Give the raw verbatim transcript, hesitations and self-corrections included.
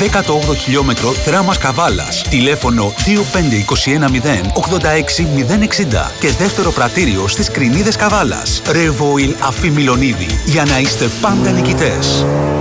δέκατο όγδοο χιλιόμετρο Θράμας Καβάλας. Τηλέφωνο δύο πέντε δύο ένα μηδέν ογδόντα έξι μηδέν εξήντα και δεύτερο πρατήριο στις Κρινίδες Καβάλας. Revoil Αφή Μιλονίδη, για να είστε πάντα νικητές.